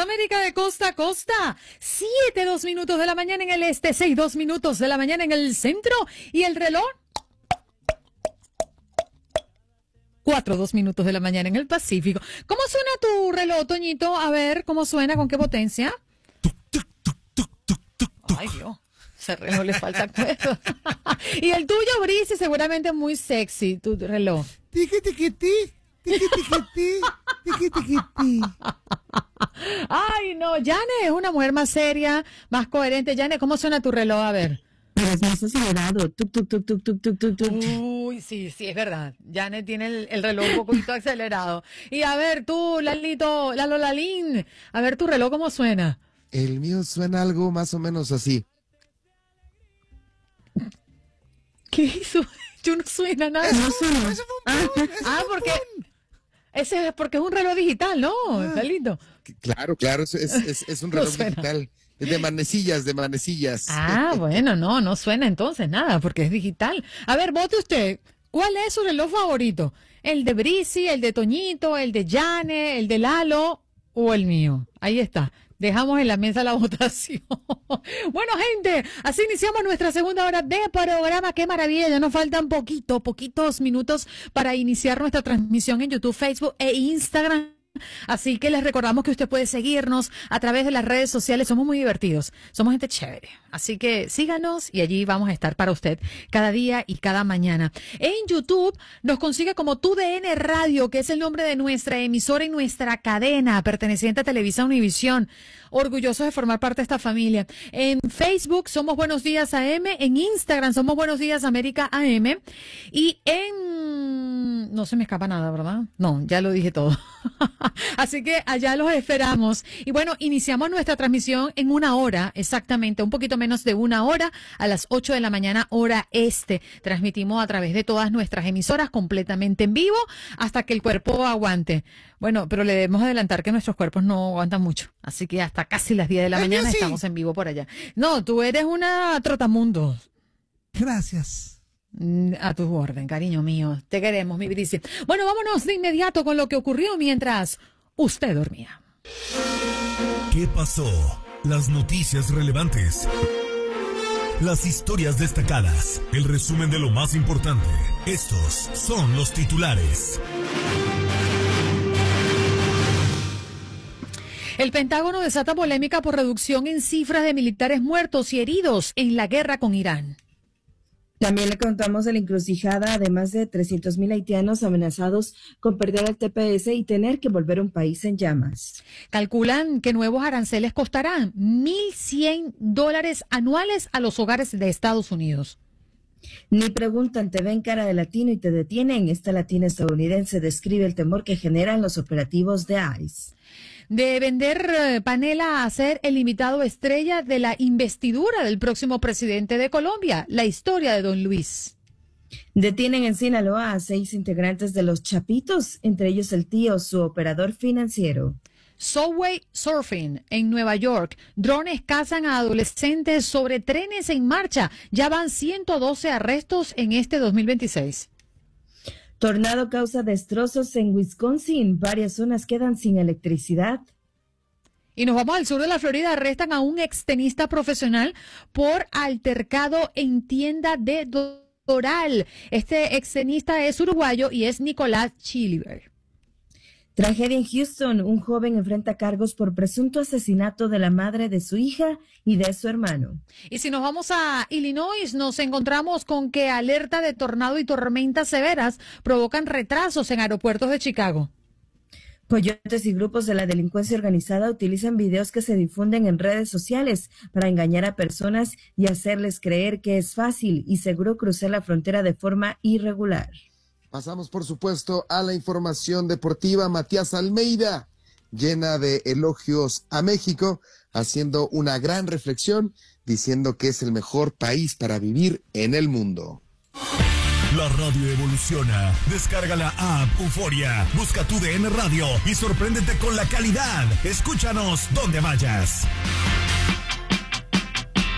América de costa a costa. 7:02 de la mañana en el este, 6:02 de la mañana en el centro. Y el reloj, 4:02 de la mañana en el Pacífico. ¿Cómo suena tu reloj, Toñito? A ver, ¿cómo suena? ¿Con qué potencia? Ay, Dios. Ese reloj le falta cuerda. Y el tuyo, Brice, seguramente muy sexy, tu reloj. Tiki tiki ti, tiki tiki ti, tiki tiki ti. Ay, no, Yane es una mujer más seria, más coherente. Yane, ¿cómo suena tu reloj? A ver. Pero es más acelerado. Tuk, tuk, tuk, tuk, tuk, tuk, tuk, tuk. Uy, sí, es verdad. Yane tiene el reloj un poquito acelerado. Y a ver, tú, Lalín, a ver tu reloj, ¿cómo suena? El mío suena algo más o menos así. ¿Qué hizo? Yo no suena nada. No suena. Porque es un reloj digital, ¿no? Está lindo. Claro, es un reloj digital. Es de manecillas. Ah, bueno, no suena entonces nada, porque es digital. A ver, vote usted. ¿Cuál es su reloj favorito? ¿El de Brisi, el de Toñito, el de Yane, el de Lalo o el mío? Ahí está. Dejamos en la mesa la votación. Bueno, gente, así iniciamos nuestra segunda hora de programa. ¡Qué maravilla! Ya nos faltan poquitos minutos para iniciar nuestra transmisión en YouTube, Facebook e Instagram. Así que les recordamos que usted puede seguirnos a través de las redes sociales. Somos muy divertidos, somos gente chévere. Así que síganos y allí vamos a estar para usted cada día y cada mañana. En YouTube nos consigue como TUDN Radio, que es el nombre de nuestra emisora y nuestra cadena perteneciente a Televisa Univisión. Orgullosos de formar parte de esta familia. En Facebook somos Buenos Días AM, en Instagram somos Buenos Días América AM y en... no se me escapa nada, ¿verdad? No, ya lo dije todo. Así que allá los esperamos. Y bueno, iniciamos nuestra transmisión en una hora, exactamente, un poquito menos de una hora, a las 8 de la mañana, hora este. Transmitimos a través de todas nuestras emisoras completamente en vivo hasta que el cuerpo aguante. Bueno, pero le debemos adelantar que nuestros cuerpos no aguantan mucho. Así que hasta casi las 10 de la mañana estamos en vivo por allá. No, tú eres una trotamundos. Gracias. A tu orden, cariño mío. Te queremos, mi Brice. Bueno, vámonos de inmediato con lo que ocurrió mientras usted dormía. ¿Qué pasó? Las noticias relevantes. Las historias destacadas. El resumen de lo más importante. Estos son los titulares. El Pentágono desata polémica por reducción en cifras de militares muertos y heridos en la guerra con Irán. También le contamos de la encrucijada de más de 300,000 haitianos amenazados con perder el TPS y tener que volver a un país en llamas. Calculan que nuevos aranceles costarán $1,100 anuales a los hogares de Estados Unidos. Ni preguntan, te ven cara de latino y te detienen. Esta latina estadounidense describe el temor que generan los operativos de ICE. De vender panela a ser el invitado estrella de la investidura del próximo presidente de Colombia, la historia de Don Luis. Detienen en Sinaloa a 6 integrantes de los Chapitos, entre ellos el tío, su operador financiero. Subway Surfing en Nueva York. Drones cazan a adolescentes sobre trenes en marcha. Ya van 112 arrestos en este 2026. Tornado causa destrozos en Wisconsin. Varias zonas quedan sin electricidad. Y nos vamos al sur de la Florida. Arrestan a un extenista profesional por altercado en tienda de Doral. Este extenista es uruguayo y es Nicolás Chiliber. Tragedia en Houston. Un joven enfrenta cargos por presunto asesinato de la madre de su hija y de su hermano. Y si nos vamos a Illinois, nos encontramos con que alerta de tornado y tormentas severas provocan retrasos en aeropuertos de Chicago. Coyotes y grupos de la delincuencia organizada utilizan videos que se difunden en redes sociales para engañar a personas y hacerles creer que es fácil y seguro cruzar la frontera de forma irregular. Pasamos, por supuesto, a la información deportiva. Matías Almeida, llena de elogios a México, haciendo una gran reflexión, diciendo que es el mejor país para vivir en el mundo. La radio evoluciona. Descarga la app Euforia. Busca TUDN Radio y sorpréndete con la calidad. Escúchanos donde vayas.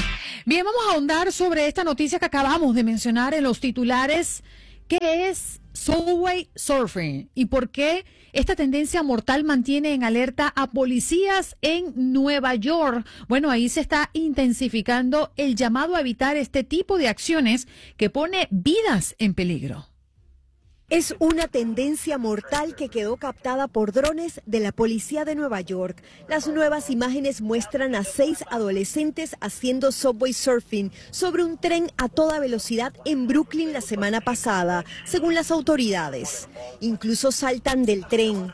Bien, vamos a ahondar sobre esta noticia que acabamos de mencionar en los titulares, que es Subway surfing. ¿Y por qué esta tendencia mortal mantiene en alerta a policías en Nueva York? Bueno, ahí se está intensificando el llamado a evitar este tipo de acciones que pone vidas en peligro. Es una tendencia mortal que quedó captada por drones de la policía de Nueva York. Las nuevas imágenes muestran a 6 adolescentes haciendo subway surfing sobre un tren a toda velocidad en Brooklyn la semana pasada, según las autoridades. Incluso saltan del tren,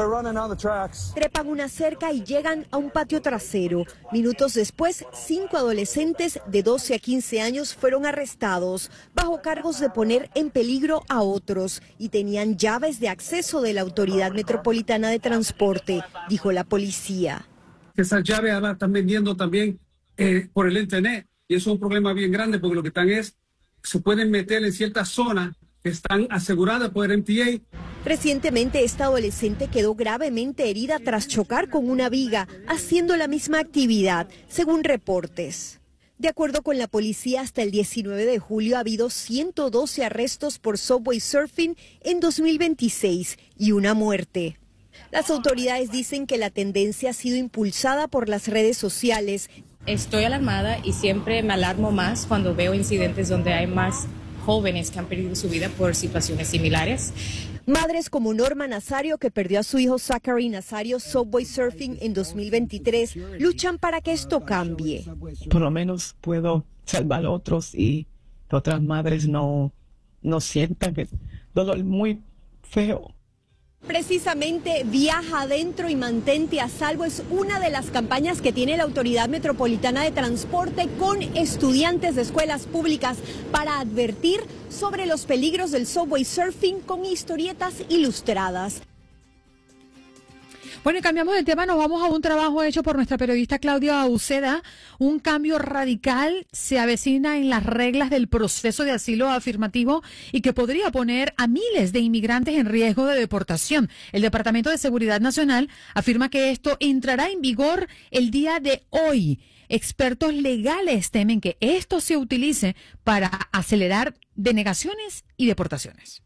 trepan una cerca y llegan a un patio trasero. Minutos después, 5 adolescentes de 12 a 15 años fueron arrestados bajo cargos de poner en peligro a otros y tenían llaves de acceso de la Autoridad Metropolitana de Transporte, dijo la policía. Esas llaves ahora están vendiendo también por el internet y eso es un problema bien grande porque lo que están se pueden meter en ciertas zonas que están aseguradas por el MTA. Recientemente esta adolescente quedó gravemente herida tras chocar con una viga haciendo la misma actividad, según reportes. De acuerdo con la policía, hasta el 19 de julio ha habido 112 arrestos por subway surfing en 2026 y una muerte. Las autoridades dicen que la tendencia ha sido impulsada por las redes sociales. Estoy alarmada y siempre me alarmo más cuando veo incidentes donde hay más jóvenes que han perdido su vida por situaciones similares. Madres como Norma Nazario, que perdió a su hijo Zachary Nazario subway surfing en 2023, luchan para que esto cambie. Por lo menos puedo salvar a otros y otras madres no sientan que es dolor muy feo. Precisamente Viaja Adentro y Mantente a Salvo es una de las campañas que tiene la Autoridad Metropolitana de Transporte con estudiantes de escuelas públicas para advertir sobre los peligros del subway surfing con historietas ilustradas. Bueno, y cambiamos de tema, nos vamos a un trabajo hecho por nuestra periodista Claudia Uceda. Un cambio radical se avecina en las reglas del proceso de asilo afirmativo y que podría poner a miles de inmigrantes en riesgo de deportación. El Departamento de Seguridad Nacional afirma que esto entrará en vigor el día de hoy. Expertos legales temen que esto se utilice para acelerar denegaciones y deportaciones.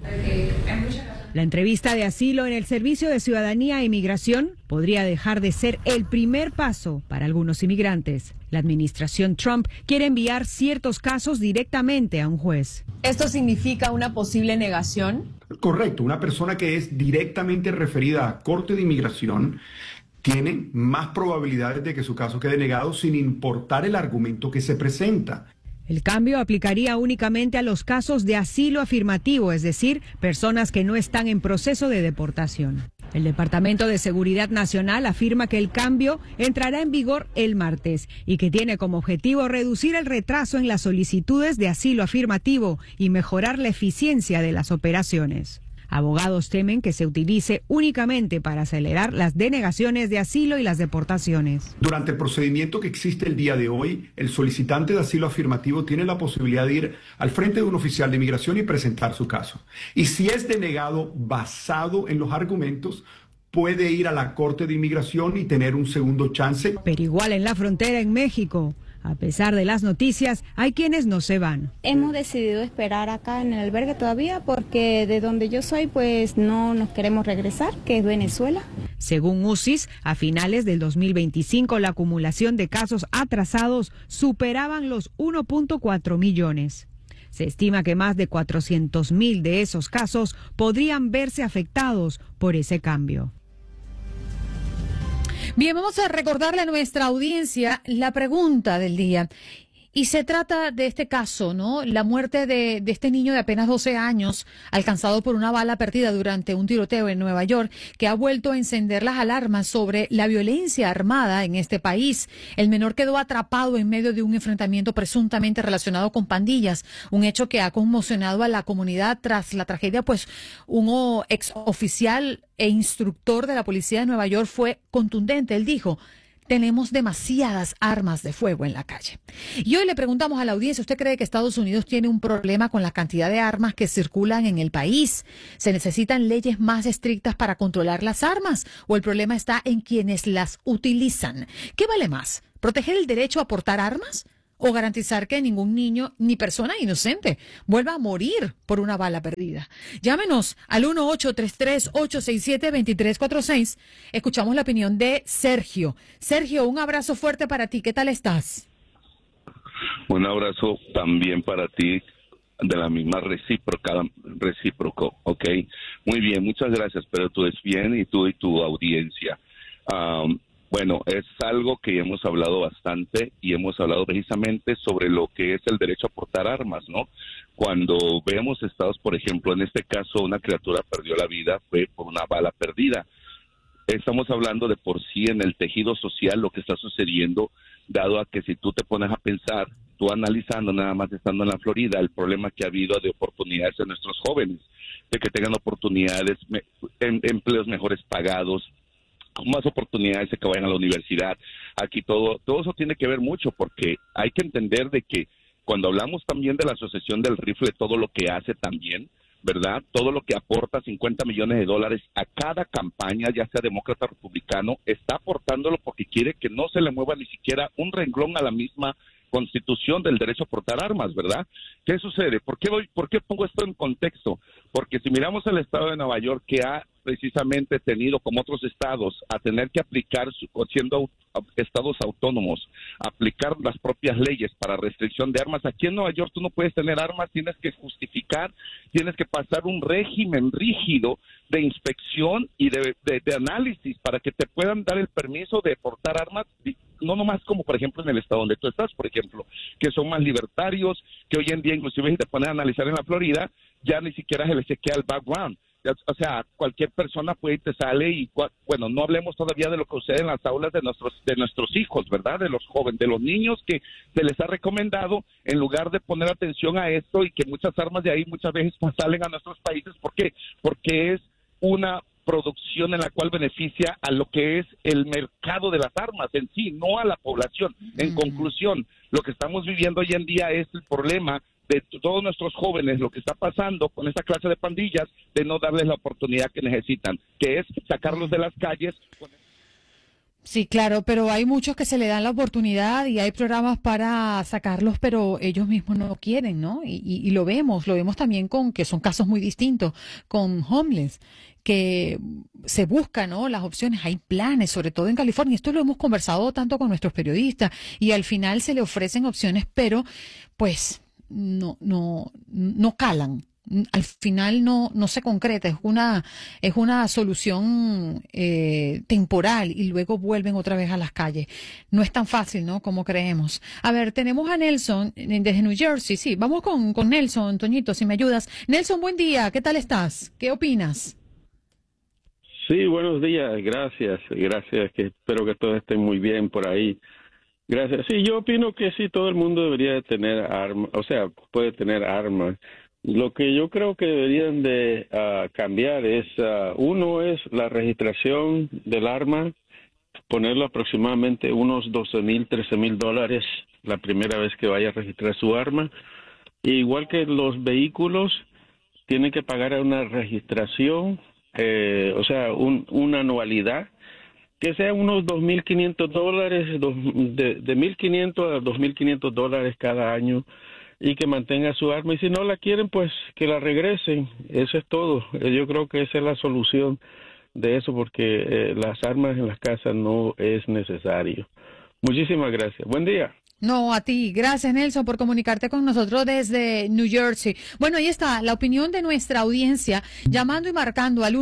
La entrevista de asilo en el Servicio de Ciudadanía e Inmigración podría dejar de ser el primer paso para algunos inmigrantes. La administración Trump quiere enviar ciertos casos directamente a un juez. ¿Esto significa una posible negación? Correcto, una persona que es directamente referida a Corte de Inmigración tiene más probabilidades de que su caso quede negado sin importar el argumento que se presenta. El cambio aplicaría únicamente a los casos de asilo afirmativo, es decir, personas que no están en proceso de deportación. El Departamento de Seguridad Nacional afirma que el cambio entrará en vigor el martes y que tiene como objetivo reducir el retraso en las solicitudes de asilo afirmativo y mejorar la eficiencia de las operaciones. Abogados temen que se utilice únicamente para acelerar las denegaciones de asilo y las deportaciones. Durante el procedimiento que existe el día de hoy, el solicitante de asilo afirmativo tiene la posibilidad de ir al frente de un oficial de inmigración y presentar su caso. Y si es denegado basado en los argumentos, puede ir a la Corte de Inmigración y tener un segundo chance. Pero igual en la frontera en México, a pesar de las noticias, hay quienes no se van. Hemos decidido esperar acá en el albergue todavía porque de donde yo soy pues no nos queremos regresar, que es Venezuela. Según UCIS, a finales del 2025 la acumulación de casos atrasados superaban los 1.4 millones. Se estima que más de 400,000 de esos casos podrían verse afectados por ese cambio. Bien, vamos a recordarle a nuestra audiencia la pregunta del día. Y se trata de este caso, ¿no? La muerte de este niño de apenas 12 años, alcanzado por una bala perdida durante un tiroteo en Nueva York, que ha vuelto a encender las alarmas sobre la violencia armada en este país. El menor quedó atrapado en medio de un enfrentamiento presuntamente relacionado con pandillas, un hecho que ha conmocionado a la comunidad tras la tragedia, pues un ex oficial e instructor de la policía de Nueva York fue contundente. Él dijo: tenemos demasiadas armas de fuego en la calle. Y hoy le preguntamos a la audiencia, ¿usted cree que Estados Unidos tiene un problema con la cantidad de armas que circulan en el país? ¿Se necesitan leyes más estrictas para controlar las armas? ¿O el problema está en quienes las utilizan? ¿Qué vale más? ¿Proteger el derecho a portar armas o garantizar que ningún niño ni persona inocente vuelva a morir por una bala perdida. Llámenos al 1-833-867-2346. Escuchamos la opinión de Sergio. Sergio, un abrazo fuerte para ti. ¿Qué tal estás? Un abrazo también para ti, de la misma recíproco, ¿ok? Muy bien, muchas gracias, pero tú es bien y tú y tu audiencia. Bueno, es algo que hemos hablado bastante y hemos hablado precisamente sobre lo que es el derecho a portar armas, ¿no? Cuando vemos estados, por ejemplo, en este caso una criatura perdió la vida, fue por una bala perdida. Estamos hablando de por sí en el tejido social lo que está sucediendo, dado a que si tú te pones a pensar, tú analizando nada más estando en la Florida, el problema que ha habido de oportunidades de nuestros jóvenes, de que tengan oportunidades, empleos mejores pagados, más oportunidades de que vayan a la universidad. Aquí todo eso tiene que ver mucho, porque hay que entender de que cuando hablamos también de la asociación del rifle, todo lo que hace también, ¿verdad? Todo lo que aporta $50 millones a cada campaña, ya sea demócrata o republicano, está aportándolo porque quiere que no se le mueva ni siquiera un renglón a la misma Constitución del derecho a portar armas, ¿verdad? ¿Qué sucede? ¿Por qué pongo esto en contexto? Porque si miramos el estado de Nueva York, que ha precisamente tenido, como otros estados, a tener que aplicar, siendo estados autónomos, aplicar las propias leyes para restricción de armas. Aquí en Nueva York tú no puedes tener armas, tienes que justificar, tienes que pasar un régimen rígido de inspección y de análisis para que te puedan dar el permiso de portar armas, no nomás como por ejemplo en el estado donde tú estás, por ejemplo, que son más libertarios, que hoy en día inclusive si te pones a analizar en la Florida, ya ni siquiera se le chequea el background. O sea, cualquier persona puede y te sale y, bueno, no hablemos todavía de lo que sucede en las aulas de nuestros hijos, ¿verdad? De los jóvenes, de los niños que se les ha recomendado, en lugar de poner atención a esto y que muchas armas de ahí muchas veces salen a nuestros países. ¿Por qué? Porque es una producción en la cual beneficia a lo que es el mercado de las armas en sí, no a la población. En conclusión, lo que estamos viviendo hoy en día es el problema de todos nuestros jóvenes, lo que está pasando con esta clase de pandillas, de no darles la oportunidad que necesitan, que es sacarlos de las calles. Sí, claro, pero hay muchos que se le dan la oportunidad y hay programas para sacarlos, pero ellos mismos no quieren, ¿no? Y lo vemos también con que son casos muy distintos, con homeless, que se buscan, ¿no?, las opciones, hay planes, sobre todo en California. Esto lo hemos conversado tanto con nuestros periodistas y al final se le ofrecen opciones, pero pues no calan. Al final no se concreta, es una solución temporal y luego vuelven otra vez a las calles. No es tan fácil, ¿no?, como creemos. A ver, tenemos a Nelson desde New Jersey. Sí, vamos con Nelson, Toñito, si me ayudas. Nelson, buen día, ¿qué tal estás? ¿Qué opinas? Sí, buenos días, gracias, que espero que todos estén muy bien por ahí. Gracias. Sí, yo opino que sí, todo el mundo debería tener armas, o sea, puede tener armas. Lo que yo creo que deberían de cambiar es, uno es la registración del arma, ponerlo aproximadamente unos $12,000, $13,000 la primera vez que vaya a registrar su arma. Igual que los vehículos, tienen que pagar una registración, o sea, una anualidad, que sea unos $2,500, de $1,500 a $2,500 cada año, y que mantenga su arma, y si no la quieren, pues que la regresen. Eso es todo. Yo creo que esa es la solución de eso, porque las armas en las casas no es necesario. Muchísimas gracias. Buen día. No, a ti. Gracias, Nelson, por comunicarte con nosotros desde New Jersey. Bueno, ahí está la opinión de nuestra audiencia, llamando y marcando al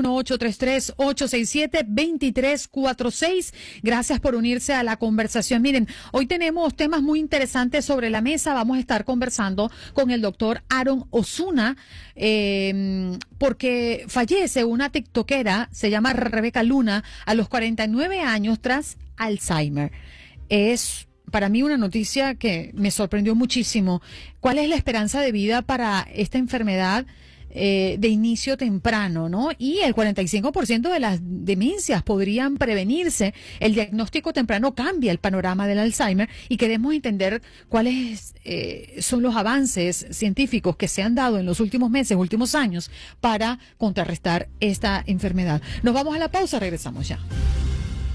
1-833-867-2346. Gracias por unirse a la conversación. Miren, hoy tenemos temas muy interesantes sobre la mesa. Vamos a estar conversando con el doctor Aaron Osuna, porque fallece una tiktokera, se llama Rebeca Luna, a los 49 años tras Alzheimer. Es para mí una noticia que me sorprendió muchísimo. ¿Cuál es la esperanza de vida para esta enfermedad de inicio temprano, ¿no? Y el 45% de las demencias podrían prevenirse. El diagnóstico temprano cambia el panorama del Alzheimer y queremos entender cuáles son los avances científicos que se han dado en los últimos meses, últimos años, para contrarrestar esta enfermedad. Nos vamos a la pausa, regresamos ya.